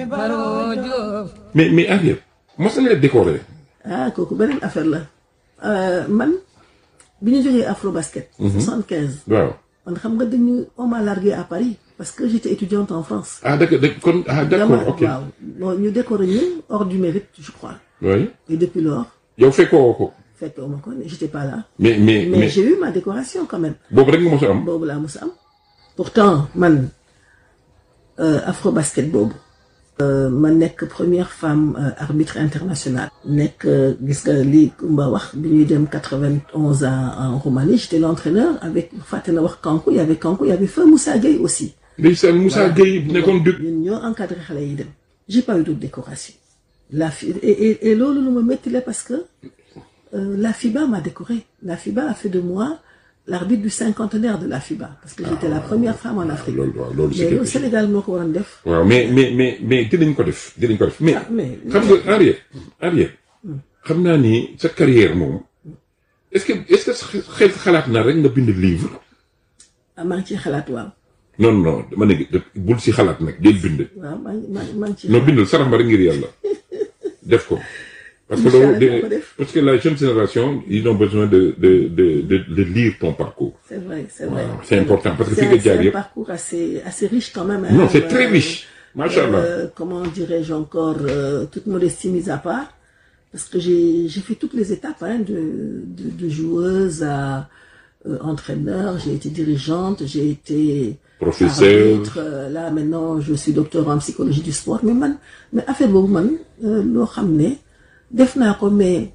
mais Henriette mos nañ la décorer. ah kooku beneen affaire la man bi ñu jógee Afrobasket. 75. waaw man xam nga on m'a largué à Paris parce que j'étais étudiante en France. ah d'accord ok. waaw bon ñu décorer ñu hors du mérite je crois. oui. et depuis lors. yow fekkoo ko. fekkoo ma ko j'étais pas là. mais j'ai eu ma décoration quand même. boobu rek nga mos a am. boobu laa mos a am. pourtant man Afrobasket boobu. ma nekk première femme arbitre internationale. nekk gis nga lii Kumba wax bi ñuy dem 91 en Roumanie j'étais l'entraîneur avec fàtte na wax Kankou y avait feu Moussa Gueye aussi. ndeysaan Moussa Gueye nekkoon dëgg. ñun ñoo encadré xale yi dem. j'ai pas eu d'autre décoration. et loolu lu ma métti la parce que la FIBA m'a décoré. La FIBA a fait de moi l'arbitre du cinquantenaire de la FIBA parce que j'étais la première femme en Afrique. mais au Sénégal moo ko waroon def. waaw mais dinañ ko def mais. xam nga Henriette xam naa ni sa carrière moom est-ce que xalaat na rek nga bind livre. maa ngi ciy xalaat waaw. non dama ne bul si xalaat nag del bind. waaw maa ngi ciy non bindal sarax ma rek ngir yàlla def ko. parce que la jeune génération ils ont besoin de lire ton parcours. C'est vrai. C'est important parce que fi nga jaar yëpp. C'est un parcours assez riche quand même. Non, c'est très riche. Machallah. Comment dirais-je encore, toute modestie mise à part, parce que j'ai fait toutes les étapes de joueuse à entraîneur, j'ai été dirigeante, j'ai été professeur. Arbitre, là maintenant je suis docteur en psychologie du sport mais affaire boobu man loo xam ne def naa ko mais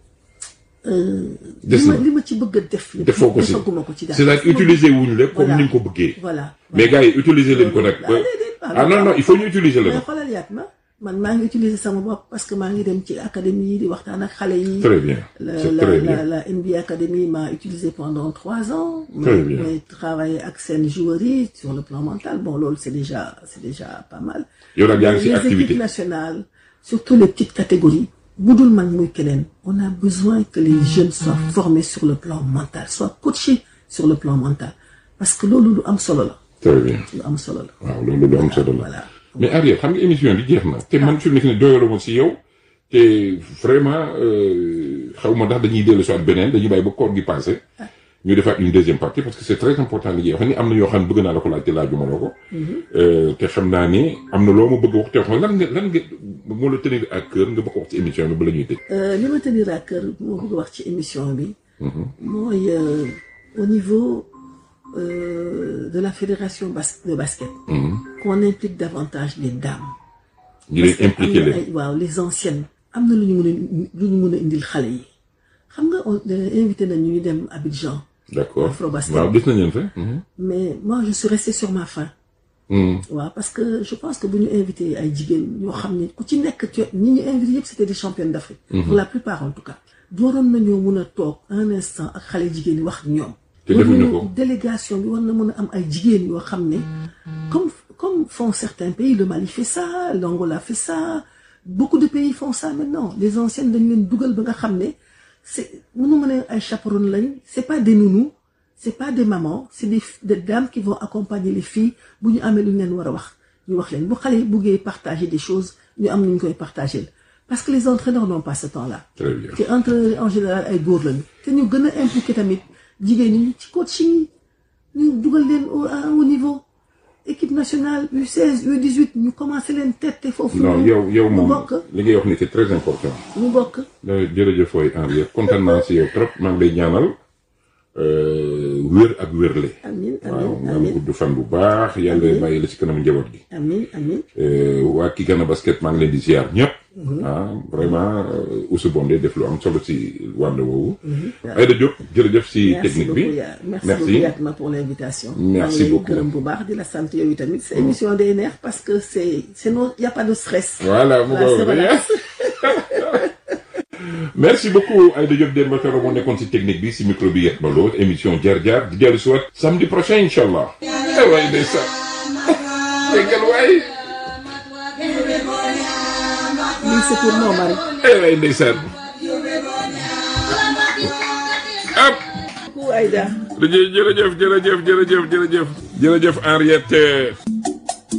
li ma ci bëgg a def defoo ko ci dara. c'est-à-dire utiliser wuñ la comme ni nga ko bëggee. voilà mais gars yi utiliser leen ko nag. non il faut ñu utiliser la. mais xoolal yaat man maa ngi utiliser sama bopp parce que maa ngi dem ci académie yi di waxtaan ak xale yi. Très bien, c'est très bien. La NBA Academy m'a utilisé pendant 3 ans. Très bien. Mais travaillé ak seen joueurs yi sur le plan mental bon loolu c'est déjà pas mal. yow nag yaa ngi ci activité les équipes nationales surtout les petites catégories. budul man muy keneen on a besoin que les jeunes soient formés sur le plan mental soient coachés sur le plan mental parce que loolu lu am solo la. Très bien. lu am solo la. waaw loolu lu am solo la. voilà. mais Henriette xam nga émission bi jeex na te man fi mu nekk nii doyaloo ma si yow te vraiment xaw ma ndax dañuy dellu si waat beneen dañuy bàyyi ba koor gi passé ñu defaat une deuxième partie parce que c'est très important li ñuy wax ni am na yoo xam ne bëgg naa la ko laaj te laajuma la ko. te xam naa ni am na loo ma bëgg wax te wax lan nga moo la tenir à cœur nga bëgg wax ci émission bi ba la ñuy tëj. li ma tenir à cœur moo bëgg wax ci émission bi. mooy au niveau. De la fédération de basket. Qu'on implique davantage les dames. ñu leen impliqué leen waaw les anciennes. am na lu ñu mën a indil xale yi. xam nga invité nañu ñu dem Abidjan. D'accord Afrobasket. waaw gis nañu leen fa. mais moi je suis restée sur ma faim. waaw parce que je pense que bu ñu invité ay jigéen ñoo xam ne ku ci nekk ñi ñu invité yëpp c'était des championnes d'Afrique. pour la plupart en tout cas. dooroon nañoo mën a toog un instant ak xale jigéen yi wax ñoom. te defuñu ko délégation bi war na mën a am ay jigéen yoo xam ne comme font certains pays le Mali fait ça l'Angola fait ça beaucoup de pays font ça maintenant les anciennes dañu leen dugal ba nga xam ne c'est mënu mën a ay chaperones lañ c'est pas des nounous c'est pas des mamans c'est des dames qui vont accompagner les filles bu ñu amee lu ñu leen war a wax ñu wax leen bu xale yi buggee partager des choses ñu am nu ñu koy partager parce que les entraîneurs n'ont pas ce temps-là. Très bien. te entraîneurs en général ay góor lañu te ñu gën a impliqué tamit jigéen ñi ci coaching ñu dugal leen au niveau équipe nationale U16 U18 ñu commencé leen tette foofu. non yow moom li ngay wax ni c'est très important. ñu bokk. jërëjëf waay Henriette kontaan naa si yow trop maa ngi lay ñaanal wér ak wérle. amiin waaw nga am gudd fan bu baax. yàlla bàyyi la si kanam njaboot gi. amiin. waa Kigana basket maa ngi leen di ziar ñëpp. Vraiment Ousseynou Bondé def lu am solo si wàll woowu. Aïda Diop jërëjëf si technique bi. merci beaucoup Yatma pour l'invitation. merci beaucoup gërëm bu baax di la sant yow tamit sa émission day neex parce que c'est non y a pas de stress. voilà mu merci beaucoup Aïda Diop Demba Fero moo nekkoon si technique bi si micro bi Yatma Lo émission Jaar Jaar di dellu si waat samedi prochain incha allah. waay ndeysaan déggal waay. lii c'est pour mon mari. waay ndeysaan. ab. Aïda. jërëjëf Henriette.